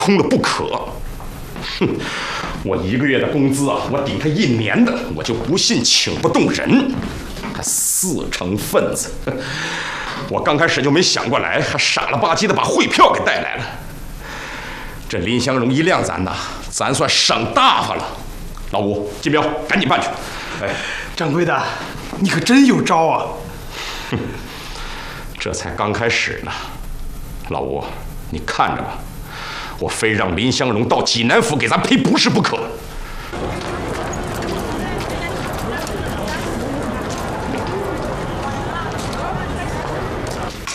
空了不可。哼，我1个月的工资啊，我顶他1年的，我就不信请不动人。还4成份子，我刚开始就没想过来，还傻了吧唧的把汇票给带来了。这林香荣一晾咱呐，咱算省大发了。老吴、金彪，赶紧办去。 哎，掌柜的，你可真有招啊！ 哼，这才刚开始呢。老吴，你看着吧，我非让林香荣到济南府给咱赔不是不可。